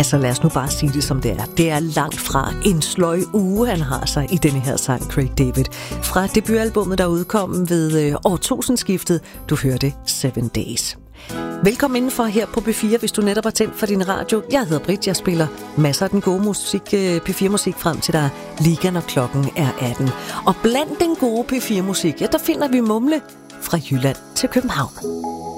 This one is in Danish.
Altså lad os nu bare sige det som det er. Det er langt fra en sløj uge, han har sig i denne her sang, Craig David. Fra debutalbummet, der udkom ved årtusindskiftet. Du hørte 7 Days. Velkommen indenfor her på P4, hvis du netop har tændt for din radio. Jeg hedder Britt, jeg spiller masser af den gode musik, P4-musik frem til dig lige når klokken er 18. Og blandt den gode P4-musik, ja, der finder vi Mumle fra Jylland til København.